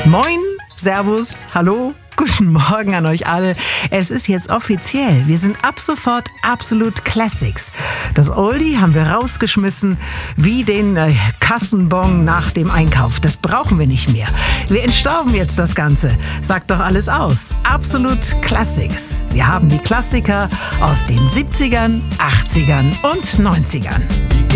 Moin, Servus, hallo, guten Morgen an euch alle. Es ist jetzt offiziell. Wir sind ab sofort Absolut Classics. Das Oldie haben wir rausgeschmissen, wie den Kassenbon nach dem Einkauf. Das brauchen wir nicht mehr. Wir entstauben jetzt das Ganze. Sagt doch alles aus. Absolut Classics. Wir haben die Klassiker aus den 70ern, 80ern und 90ern.